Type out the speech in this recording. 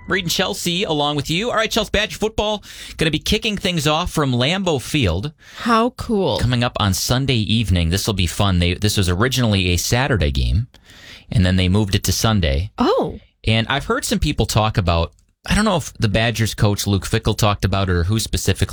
Reed and Chelsea along with you. All right, Chelsea, Badger football going to be kicking things off from Lambeau Field. How cool. Coming up on Sunday evening. This will be fun. This was originally a Saturday game, and then they moved it to Sunday. Oh. And I've heard some people talk about, I don't know if the Badgers coach Luke Fickell talked about it or who specifically